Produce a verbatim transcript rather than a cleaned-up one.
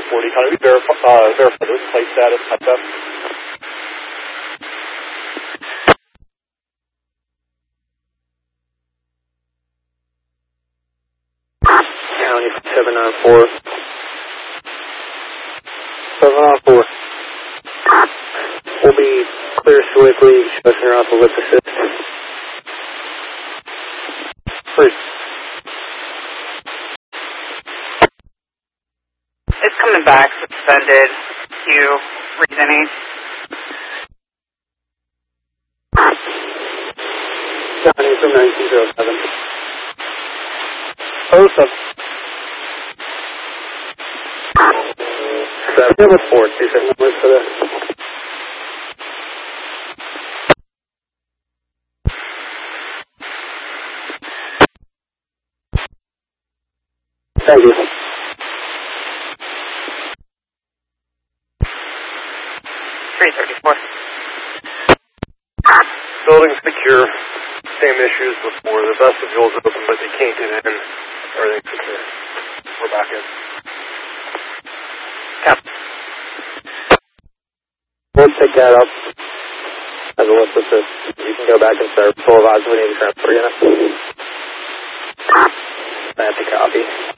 forty, can we verify, uh, verify this plate status at that? County seven nine four. seven nine four. We'll be clear swiftly, discussing off the lip assist. Please. It's coming back, suspended. Do you read any? County from nineteen oh seven. Oh seven. Seven four two seven numbers for that. Thank you. three thirty-four. Building secure. Same issues before. The vestibule's open, but they can't get in. Everything's secure. We're back in. Cap. We'll pick that up as a list assist. You can go back and start full advise we need to transfer unit. I have to copy.